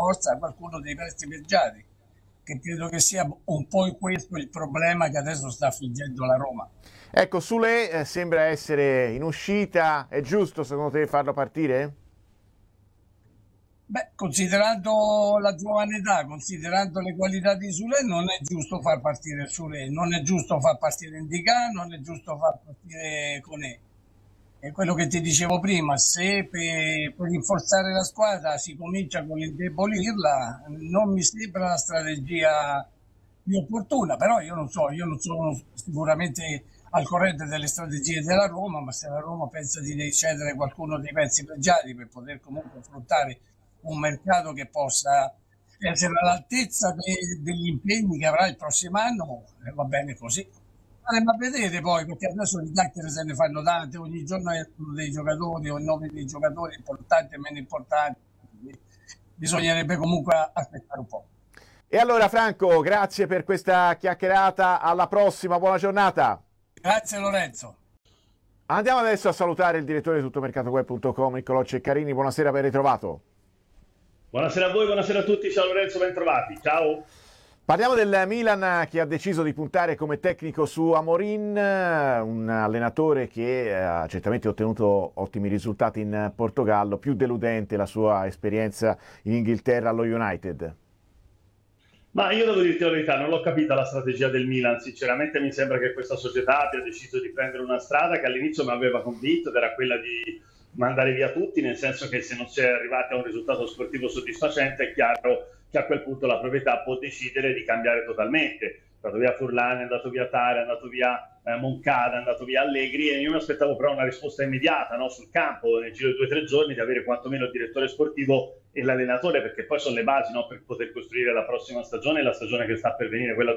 forza qualcuno dei pezzi peggiati, che credo che sia un po' questo il problema che adesso sta affliggendo la Roma. Ecco, Sule sembra essere in uscita, è giusto secondo te farlo partire? Beh, considerando la giovane età, considerando le qualità di Sule, non è giusto far partire Sule, non è giusto far partire Indica, non è giusto far partire Conè. È quello che ti dicevo prima, se per rinforzare la squadra si comincia con indebolirla, non mi sembra la strategia più opportuna, però io non sono sicuramente al corrente delle strategie della Roma, ma se la Roma pensa di cedere qualcuno dei pezzi pregiati per poter comunque affrontare un mercato che possa essere all'altezza degli impegni che avrà il prossimo anno, va bene così. Ma vedete poi, perché adesso di chiacchiere se ne fanno tante, ogni giorno escono dei giocatori o i nomi dei giocatori importanti e meno importanti, quindi bisognerebbe comunque aspettare un po'. E allora Franco, grazie per questa chiacchierata, alla prossima, buona giornata. Grazie Lorenzo. Andiamo adesso a salutare il direttore di tuttomercatoweb.com, Niccolò Ceccarini, buonasera, ben ritrovato. Buonasera a voi, buonasera a tutti, ciao Lorenzo, ben trovati, ciao. Parliamo del Milan che ha deciso di puntare come tecnico su Amorim, un allenatore che ha certamente ottenuto ottimi risultati in Portogallo, più deludente la sua esperienza in Inghilterra allo United. Ma io devo dirti la verità, non l'ho capita la strategia del Milan, sinceramente mi sembra che questa società abbia deciso di prendere una strada che all'inizio mi aveva convinto ed era quella di mandare via tutti, nel senso che se non si è arrivati a un risultato sportivo soddisfacente è chiaro che a quel punto la proprietà può decidere di cambiare totalmente. È andato via Furlan, è andato via Tare, è andato via Moncada, è andato via Allegri e io mi aspettavo però una risposta immediata, no? Sul campo, nel giro di 2 o 3 giorni, di avere quantomeno il direttore sportivo e l'allenatore, perché poi sono le basi, no? Per poter costruire la prossima stagione e la stagione che sta per venire, quella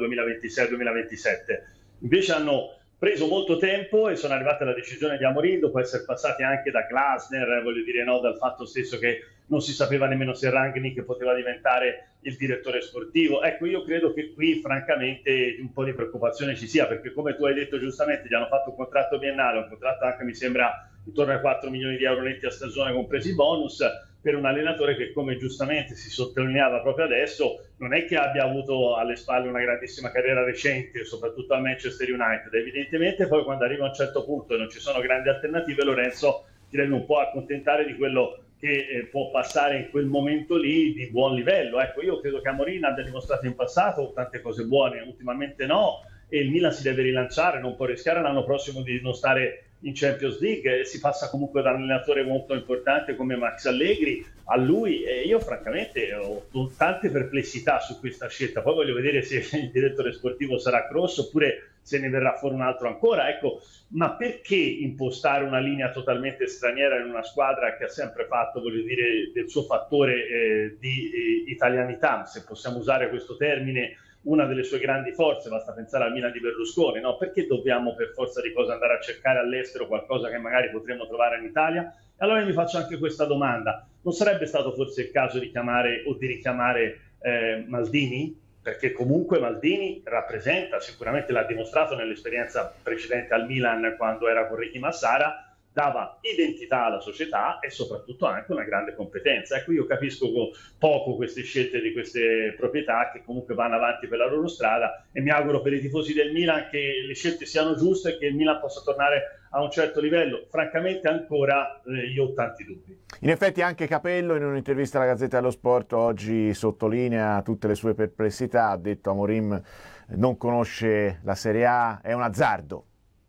2026-2027. Invece hanno preso molto tempo e sono arrivate alla decisione di Amorim, dopo essere passati anche da Glasner, voglio dire, no, dal fatto stesso che non si sapeva nemmeno se Rangnick poteva diventare il direttore sportivo. Ecco, io credo che qui francamente un po' di preoccupazione ci sia, perché come tu hai detto giustamente gli hanno fatto un contratto biennale, un contratto anche mi sembra intorno ai 4 milioni di euro netti a stagione compresi i bonus, per un allenatore che, come giustamente si sottolineava proprio adesso, non è che abbia avuto alle spalle una grandissima carriera recente, soprattutto al Manchester United. Evidentemente poi quando arriva a un certo punto e non ci sono grandi alternative, Lorenzo ti deve un po' accontentare di quello che può passare in quel momento lì di buon livello. Ecco, io credo che Amorim abbia dimostrato in passato tante cose buone, ultimamente no, e il Milan si deve rilanciare, non può rischiare l'anno prossimo di non stare in Champions League. Si passa comunque da un allenatore molto importante come Max Allegri a lui, e io francamente ho tante perplessità su questa scelta. Poi voglio vedere se il direttore sportivo sarà Kroos oppure se ne verrà fuori un altro ancora, ecco. Ma perché impostare una linea totalmente straniera in una squadra che ha sempre fatto, voglio dire, del suo fattore di italianità, se possiamo usare questo termine, una delle sue grandi forze? Basta pensare al Milan di Berlusconi, no? Perché dobbiamo per forza di cose andare a cercare all'estero qualcosa che magari potremmo trovare in Italia? E allora io mi faccio anche questa domanda: non sarebbe stato forse il caso di chiamare o di richiamare Maldini? Perché comunque Maldini rappresenta, sicuramente l'ha dimostrato nell'esperienza precedente al Milan quando era con Ricky Massara, dava identità alla società e soprattutto anche una grande competenza. Ecco, io capisco poco queste scelte di queste proprietà che comunque vanno avanti per la loro strada, e mi auguro per i tifosi del Milan che le scelte siano giuste e che il Milan possa tornare a un certo livello. Francamente ancora io ho tanti dubbi. In effetti anche Capello in un'intervista alla Gazzetta dello Sport oggi sottolinea tutte le sue perplessità, ha detto Amorim non conosce la Serie A, è un azzardo.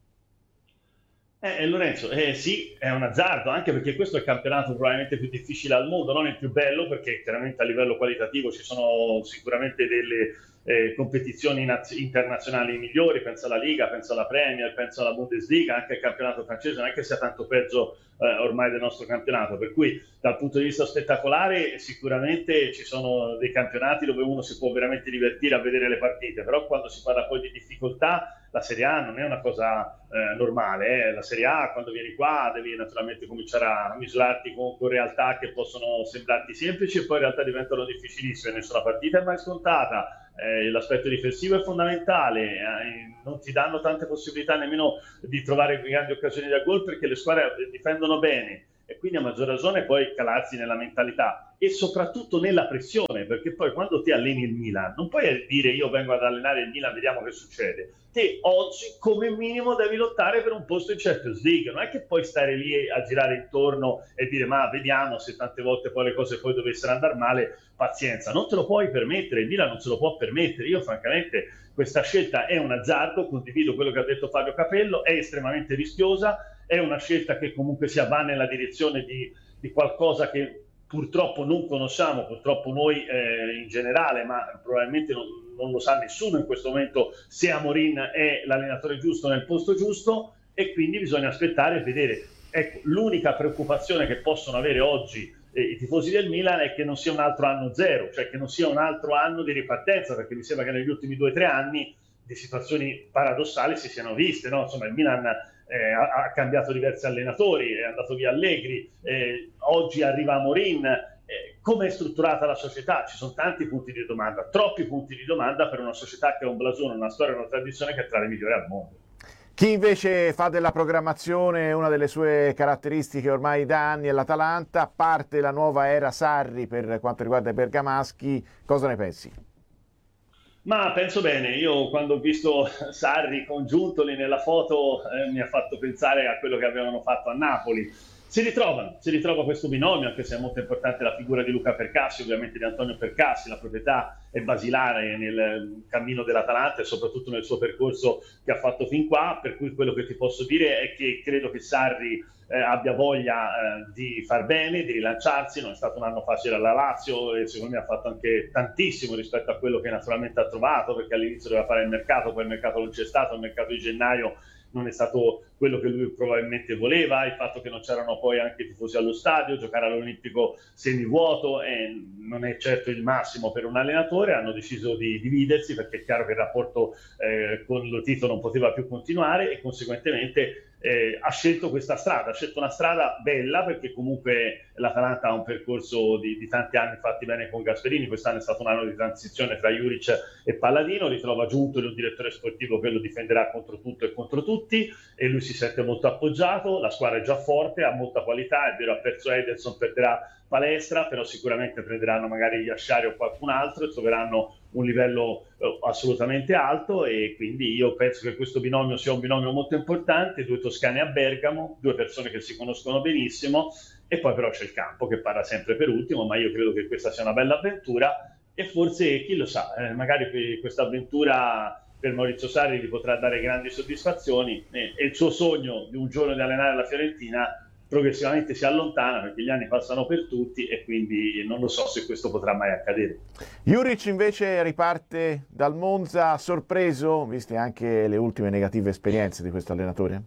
Lorenzo, sì, è un azzardo, anche perché questo è il campionato probabilmente più difficile al mondo, non il più bello, perché chiaramente a livello qualitativo ci sono sicuramente delle competizioni internazionali migliori, penso alla Liga, penso alla Premier, penso alla Bundesliga, anche il campionato francese non è che sia tanto peggio ormai del nostro campionato, per cui dal punto di vista spettacolare sicuramente ci sono dei campionati dove uno si può veramente divertire a vedere le partite, però quando si parla poi di difficoltà la Serie A non è una cosa normale. La Serie A, quando vieni qua, devi naturalmente cominciare a misurarti con realtà che possono sembrarti semplici e poi in realtà diventano difficilissime. Nessuna partita è mai scontata, l'aspetto difensivo è fondamentale, non ti danno tante possibilità nemmeno di trovare grandi occasioni da gol perché le squadre difendono bene. e quindi a maggior ragione poi calarsi nella mentalità e soprattutto nella pressione, perché poi quando ti alleni il Milan non puoi dire io vengo ad allenare il Milan, vediamo che succede. Te oggi come minimo devi lottare per un posto in Champions League, non è che puoi stare lì a girare intorno e dire ma vediamo, se tante volte poi le cose poi dovessero andare male, pazienza, non te lo puoi permettere, il Milan non se lo può permettere. Io francamente questa scelta è un azzardo, condivido quello che ha detto Fabio Capello, è estremamente rischiosa, è una scelta che comunque sia va nella direzione di qualcosa che purtroppo non conosciamo, purtroppo noi in generale, ma probabilmente non lo sa nessuno in questo momento se Amorin è l'allenatore giusto nel posto giusto, e quindi bisogna aspettare e vedere. Ecco, l'unica preoccupazione che possono avere oggi i tifosi del Milan è che non sia un altro anno zero, cioè che non sia un altro anno di ripartenza, perché mi sembra che negli ultimi 2 o 3 anni di situazioni paradossali si siano viste, no? Insomma, il Milan ha cambiato diversi allenatori, è andato via Allegri, oggi arriva Amorin. Come è strutturata la società? Ci sono tanti punti di domanda, troppi punti di domanda per una società che ha un blasone, una storia, una tradizione che è tra le migliori al mondo. Chi invece fa della programmazione una delle sue caratteristiche ormai da anni è l'Atalanta. Parte la nuova era Sarri per quanto riguarda i bergamaschi, cosa ne pensi? Ma penso bene, io quando ho visto Sarri con Giuntoli nella foto mi ha fatto pensare a quello che avevano fatto a Napoli. Si ritrova questo binomio, anche se è molto importante la figura di Luca Percassi, ovviamente di Antonio Percassi, la proprietà è basilare nel cammino dell'Atalanta e soprattutto nel suo percorso che ha fatto fin qua, per cui quello che ti posso dire è che credo che Sarri abbia voglia di far bene, di rilanciarsi. Non è stato un anno facile alla Lazio e secondo me ha fatto anche tantissimo rispetto a quello che naturalmente ha trovato, perché all'inizio doveva fare il mercato, poi il mercato non c'è stato, il mercato di gennaio non è stato quello che lui probabilmente voleva, il fatto che non c'erano poi anche i tifosi allo stadio, giocare all'Olimpico semivuoto non è certo il massimo per un allenatore. Hanno deciso di dividersi perché è chiaro che il rapporto con Lotito non poteva più continuare e conseguentemente ha scelto questa strada, ha scelto una strada bella, perché comunque l'Atalanta ha un percorso di tanti anni fatti bene con Gasperini. Quest'anno è stato un anno di transizione tra Juric e Palladino, ritrova Giuntoli un direttore sportivo che lo difenderà contro tutto e contro tutti, e lui si sente molto appoggiato. La squadra è già forte, ha molta qualità, è vero, ha perso Ederson, perderà Palestra, però sicuramente prenderanno magari Yashari o qualcun altro e troveranno un livello assolutamente alto, e quindi io penso che questo binomio sia un binomio molto importante. 2 toscani a Bergamo, 2 persone che si conoscono benissimo, e poi però c'è il campo che parla sempre per ultimo, ma io credo che questa sia una bella avventura e forse, chi lo sa, magari questa avventura per Maurizio Sarri gli potrà dare grandi soddisfazioni e il suo sogno di un giorno di allenare la Fiorentina progressivamente si allontana, perché gli anni passano per tutti e quindi non lo so se questo potrà mai accadere. Juric invece riparte dal Monza, sorpreso, viste anche le ultime negative esperienze di questo allenatore?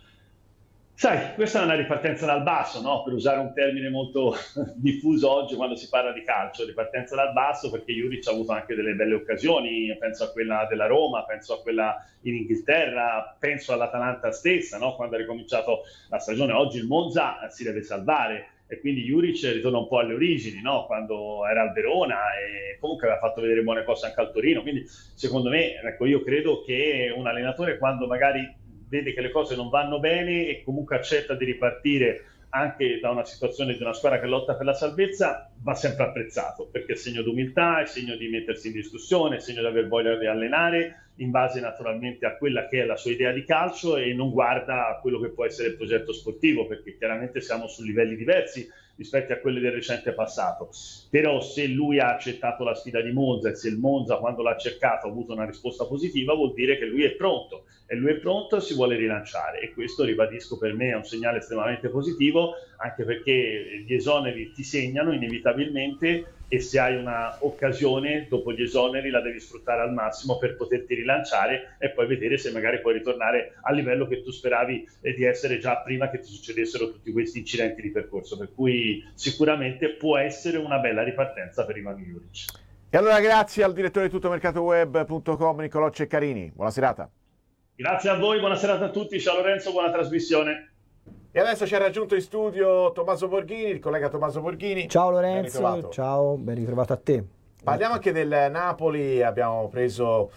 Sai, questa è una ripartenza dal basso, no? Per usare un termine molto diffuso oggi quando si parla di calcio, ripartenza dal basso, perché Juric ha avuto anche delle belle occasioni, penso a quella della Roma, penso a quella in Inghilterra, penso all'Atalanta stessa, no? Quando ha ricominciato la stagione. Oggi il Monza si deve salvare e quindi Juric ritorna un po' alle origini, no? Quando era al Verona e comunque aveva fatto vedere buone cose anche al Torino, quindi secondo me, ecco, io credo che un allenatore, quando magari vede che le cose non vanno bene e comunque accetta di ripartire anche da una situazione di una squadra che lotta per la salvezza, va sempre apprezzato, perché è segno di umiltà, è segno di mettersi in discussione, è segno di aver voglia di allenare in base naturalmente a quella che è la sua idea di calcio e non guarda a quello che può essere il progetto sportivo, perché chiaramente siamo su livelli diversi rispetto a quelli del recente passato. Però se lui ha accettato la sfida di Monza e se il Monza, quando l'ha cercato, ha avuto una risposta positiva, vuol dire che lui è pronto e si vuole rilanciare, e questo, ribadisco, per me è un segnale estremamente positivo, anche perché gli esoneri ti segnano inevitabilmente e se hai una occasione dopo gli esoneri la devi sfruttare al massimo per poterti rilanciare e poi vedere se magari puoi ritornare al livello che tu speravi di essere già prima che ti succedessero tutti questi incidenti di percorso, per cui sicuramente può essere una bella ripartenza per Ivan Juric. E allora grazie al direttore di tuttomercatoweb.com Nicolò Ceccarini, buona serata. Grazie a voi, buona serata a tutti, ciao Lorenzo, buona trasmissione. E adesso ci ha raggiunto in studio Tommaso Borghini, il collega Tommaso Borghini. Ciao Lorenzo, ciao, ben ritrovato a te. Parliamo anche del Napoli, abbiamo preso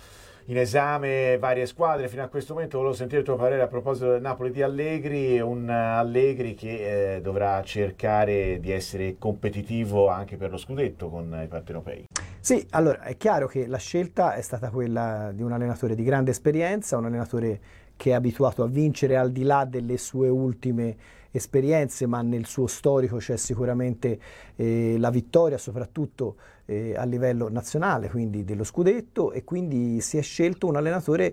in esame varie squadre fino a questo momento. Volevo sentire il tuo parere a proposito del Napoli di Allegri, un Allegri che dovrà cercare di essere competitivo anche per lo scudetto con i partenopei. Sì, allora è chiaro che la scelta è stata quella di un allenatore di grande esperienza, un allenatore che è abituato a vincere al di là delle sue ultime esperienze, ma nel suo storico c'è sicuramente la vittoria, soprattutto a livello nazionale, quindi dello scudetto, e quindi si è scelto un allenatore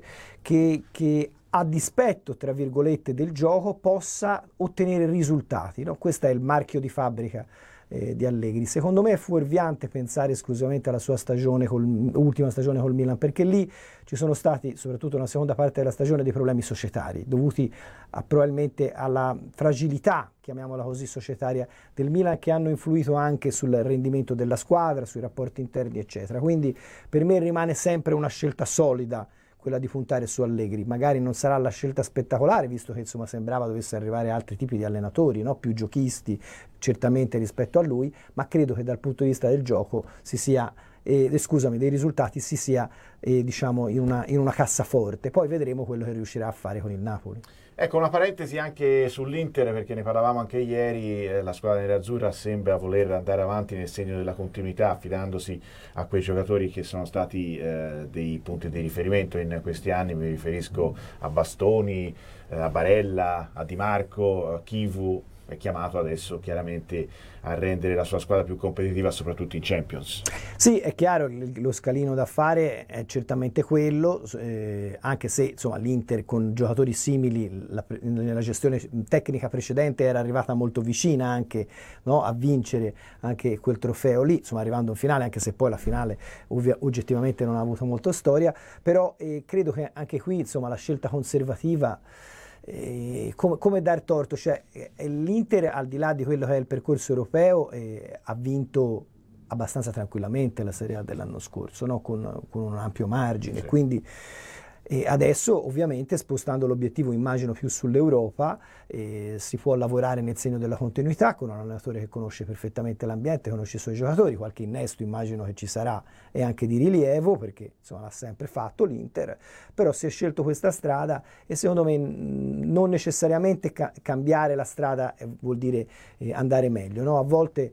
che a dispetto, tra virgolette, del gioco possa ottenere risultati, no? Questo è il marchio di fabbrica di Allegri. Secondo me è fuorviante pensare esclusivamente alla sua stagione, ultima stagione col Milan, perché lì ci sono stati, soprattutto nella seconda parte della stagione, dei problemi societari dovuti probabilmente alla fragilità, chiamiamola così, societaria del Milan, che hanno influito anche sul rendimento della squadra, sui rapporti interni, eccetera. Quindi per me rimane sempre una scelta solida quella di puntare su Allegri. Magari non sarà la scelta spettacolare, visto che insomma sembrava dovesse arrivare altri tipi di allenatori, no? Più giochisti certamente rispetto a lui, ma credo che dal punto di vista del gioco si sia, dei risultati si sia diciamo in una cassaforte. Poi vedremo quello che riuscirà a fare con il Napoli. Ecco, una parentesi anche sull'Inter, perché ne parlavamo anche ieri. La squadra nerazzurra sembra voler andare avanti nel segno della continuità, affidandosi a quei giocatori che sono stati dei punti di riferimento in questi anni. Mi riferisco a Bastoni, a Barella, a Di Marco, a Chivu. È chiamato adesso chiaramente a rendere la sua squadra più competitiva, soprattutto in Champions. Sì, è chiaro, lo scalino da fare è certamente quello, anche se insomma l'Inter con giocatori simili nella gestione tecnica precedente era arrivata molto vicina anche, no, a vincere anche quel trofeo lì, insomma arrivando in finale, anche se poi la finale oggettivamente non ha avuto molta storia, però credo che anche qui insomma la scelta conservativa, come dar torto, cioè l'Inter, al di là di quello che è il percorso europeo, ha vinto abbastanza tranquillamente la Serie A dell'anno scorso, no? con un ampio margine, sì. Quindi adesso ovviamente spostando l'obiettivo immagino più sull'Europa, si può lavorare nel segno della continuità con un allenatore che conosce perfettamente l'ambiente, conosce i suoi giocatori, qualche innesto immagino che ci sarà e anche di rilievo, perché insomma l'ha sempre fatto l'Inter, però si è scelto questa strada e secondo me non necessariamente cambiare la strada vuol dire andare meglio, no? A volte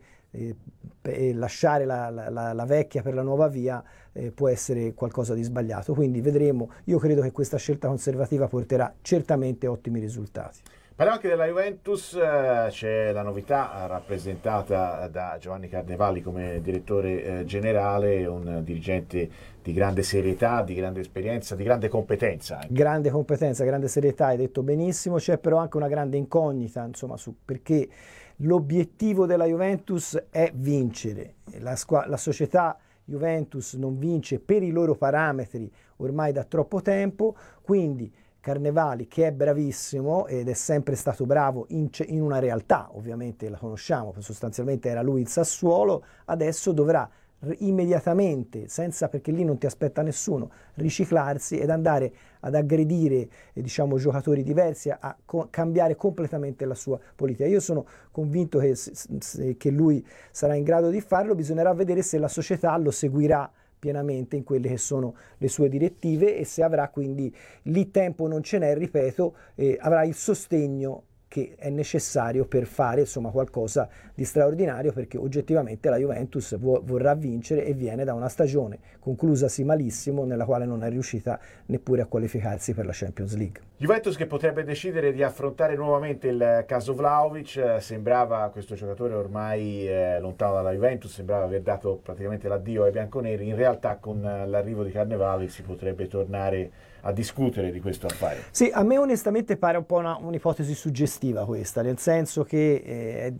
lasciare la vecchia per la nuova via può essere qualcosa di sbagliato, quindi vedremo. Io credo che questa scelta conservativa porterà certamente ottimi risultati. Parliamo anche della Juventus, c'è la novità rappresentata da Giovanni Carnevali come direttore generale, un dirigente di grande serietà, di grande esperienza, di grande competenza. Anche. Grande competenza, grande serietà, hai detto benissimo, c'è però anche una grande incognita, insomma, perché l'obiettivo della Juventus è vincere. La società Juventus non vince per i loro parametri ormai da troppo tempo, quindi Carnevali, che è bravissimo ed è sempre stato bravo in una realtà, ovviamente la conosciamo, sostanzialmente era lui il Sassuolo, adesso dovrà immediatamente, senza, perché lì non ti aspetta nessuno, riciclarsi ed andare ad aggredire diciamo giocatori diversi, a cambiare completamente la sua politica. Io sono convinto che lui sarà in grado di farlo, bisognerà vedere se la società lo seguirà pienamente in quelle che sono le sue direttive e se avrà, quindi lì tempo non ce n'è, ripeto, avrà il sostegno che è necessario per fare insomma qualcosa di straordinario, perché oggettivamente la Juventus vorrà vincere e viene da una stagione conclusasi malissimo nella quale non è riuscita neppure a qualificarsi per la Champions League. Juventus che potrebbe decidere di affrontare nuovamente il caso Vlahovic, sembrava questo giocatore ormai lontano dalla Juventus, sembrava aver dato praticamente l'addio ai bianconeri, in realtà con l'arrivo di Carnevali si potrebbe tornare a discutere di questo affare. Sì, a me onestamente pare un po' un'ipotesi suggestiva questa, nel senso che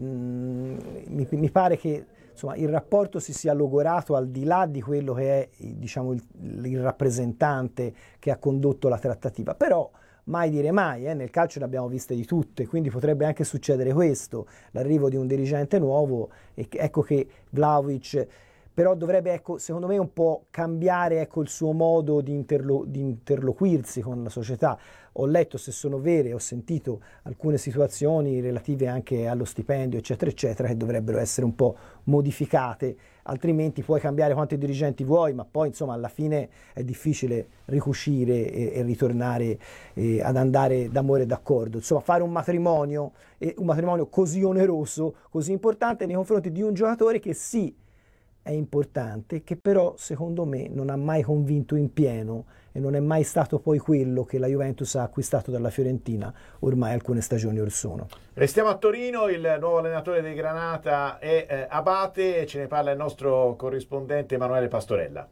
mi pare che insomma, il rapporto si sia logorato al di là di quello che è diciamo, il rappresentante che ha condotto la trattativa, però mai dire mai, nel calcio ne abbiamo viste di tutte, quindi potrebbe anche succedere questo, l'arrivo di un dirigente nuovo, e ecco che Vlahovic però dovrebbe, ecco, secondo me un po' cambiare, ecco, il suo modo di interloquirsi con la società. Ho letto, se sono vere, ho sentito alcune situazioni relative anche allo stipendio, eccetera, eccetera, che dovrebbero essere un po' modificate altrimenti puoi cambiare quanti dirigenti vuoi, ma poi insomma alla fine è difficile ricucire e ritornare ad andare d'amore e d'accordo. Insomma, fare un matrimonio così oneroso, così importante nei confronti di un giocatore che sì, è importante, che però secondo me non ha mai convinto in pieno e non è mai stato poi quello che la Juventus ha acquistato dalla Fiorentina ormai alcune stagioni or sono. Restiamo a Torino, il nuovo allenatore dei Granata è Abate e ce ne parla il nostro corrispondente Emanuele Pastorella.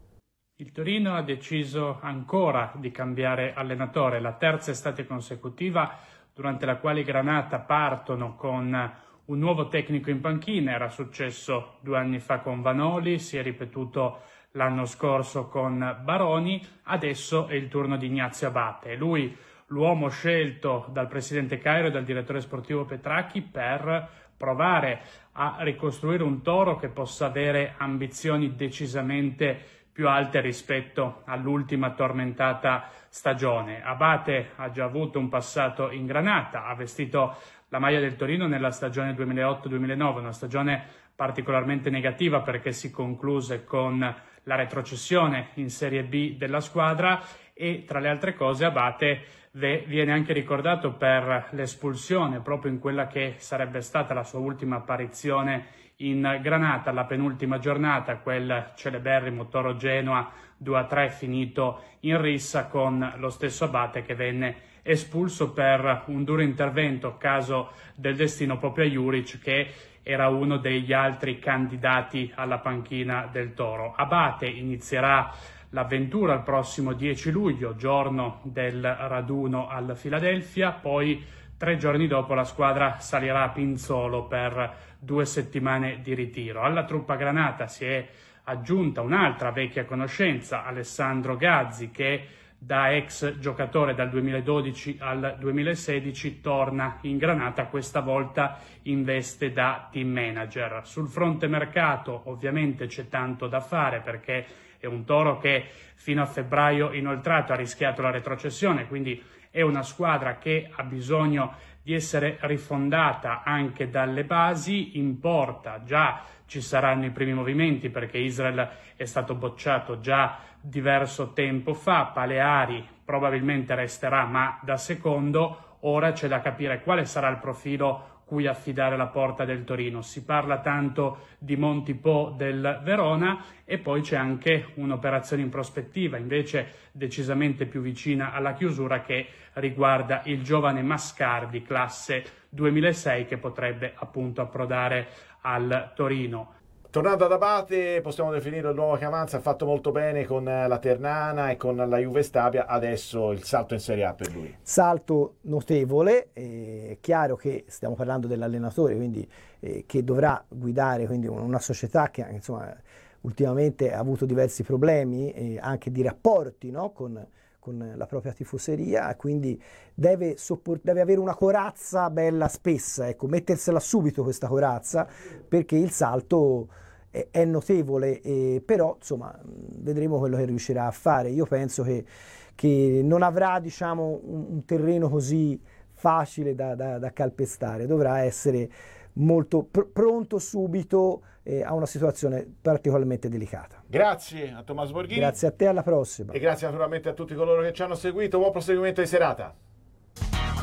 Il Torino ha deciso ancora di cambiare allenatore, la terza estate consecutiva durante la quale i Granata partono con un nuovo tecnico in panchina. Era successo 2 anni fa con Vanoli, si è ripetuto l'anno scorso con Baroni, adesso è il turno di Ignazio Abate. Lui, l'uomo scelto dal presidente Cairo e dal direttore sportivo Petracchi per provare a ricostruire un Toro che possa avere ambizioni decisamente più alte rispetto all'ultima tormentata stagione. Abate ha già avuto un passato in Granata, ha vestito la maglia del Torino nella stagione 2008-2009, una stagione particolarmente negativa perché si concluse con la retrocessione in Serie B della squadra e tra le altre cose Abate viene anche ricordato per l'espulsione proprio in quella che sarebbe stata la sua ultima apparizione in Granata, la penultima giornata, quel celeberrimo Toro Genoa 2-3 finito in rissa con lo stesso Abate che venne espulso per un duro intervento, caso del destino proprio a Juric, che era uno degli altri candidati alla panchina del Toro. Abate inizierà l'avventura il prossimo 10 luglio, giorno del raduno al Philadelphia, poi 3 giorni dopo la squadra salirà a Pinzolo per 2 settimane di ritiro. Alla truppa Granata si è aggiunta un'altra vecchia conoscenza, Alessandro Gazzi, che da ex giocatore dal 2012 al 2016 torna in Granata, questa volta in veste da team manager. Sul fronte mercato ovviamente c'è tanto da fare perché è un Toro che fino a febbraio inoltrato ha rischiato la retrocessione, quindi è una squadra che ha bisogno di essere rifondata anche dalle basi. In porta già ci saranno i primi movimenti perché Israel è stato bocciato già diverso tempo fa, Paleari probabilmente resterà ma da secondo. Ora c'è da capire quale sarà il profilo cui affidare la porta del Torino. Si parla tanto di Montipò del Verona e poi c'è anche un'operazione in prospettiva invece decisamente più vicina alla chiusura che riguarda il giovane Mascardi classe 2006 che potrebbe appunto approdare al Torino. Tornando ad Abate, possiamo definire il nuovo che avanza, ha fatto molto bene con la Ternana e con la Juve Stabia, adesso il salto in Serie A per lui. Salto notevole, è chiaro che stiamo parlando dell'allenatore, quindi che dovrà guidare quindi una società che insomma ultimamente ha avuto diversi problemi anche di rapporti, no? con la propria tifoseria, quindi deve avere una corazza bella spessa, ecco, mettersela subito questa corazza perché il salto è notevole, però insomma vedremo quello che riuscirà a fare. Io penso che non avrà diciamo un terreno così facile da calpestare, dovrà essere molto pronto subito a una situazione particolarmente delicata. Grazie a Tommaso Borghini. Grazie a te, alla prossima. E grazie naturalmente a tutti coloro che ci hanno seguito. Buon proseguimento di serata.